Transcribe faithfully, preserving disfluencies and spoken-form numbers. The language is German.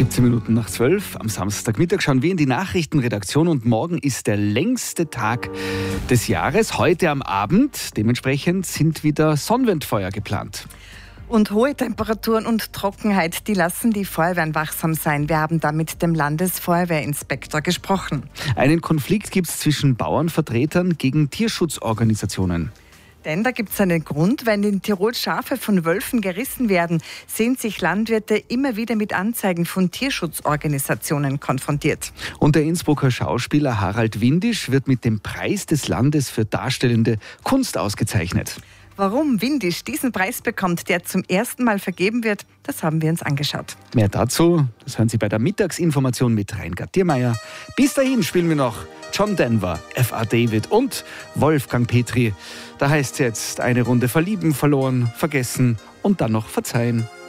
siebzehn Minuten nach zwölf. Am Samstagmittag schauen wir in die Nachrichtenredaktion und morgen ist der längste Tag des Jahres. Heute am Abend. Dementsprechend sind wieder Sonnenwendfeuer geplant. Und hohe Temperaturen und Trockenheit, die lassen die Feuerwehren wachsam sein. Wir haben da mit dem Landesfeuerwehrinspektor gesprochen. Einen Konflikt gibt es zwischen Bauernvertretern gegen Tierschutzorganisationen. Denn da gibt es einen Grund, wenn in Tirol Schafe von Wölfen gerissen werden, sehen sich Landwirte immer wieder mit Anzeigen von Tierschutzorganisationen konfrontiert. Und der Innsbrucker Schauspieler Harald Windisch wird mit dem Preis des Landes für darstellende Kunst ausgezeichnet. Warum Windisch diesen Preis bekommt, der zum ersten Mal vergeben wird, das haben wir uns angeschaut. Mehr dazu, das hören Sie bei der Mittagsinformation mit Reingard Diermeier. Bis dahin spielen wir noch John Denver, F A David und Wolfgang Petri. Da heißt es jetzt eine Runde verlieben, verloren, vergessen und dann noch verzeihen.